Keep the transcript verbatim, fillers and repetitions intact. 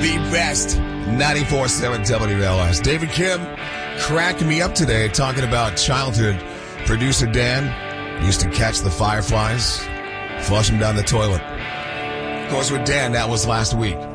The best. ninety-four point seven W L S. David Kim cracked me up today talking about childhood. Producer Dan used to catch the fireflies, flush them down the toilet. Of course, with Dan, that was last week.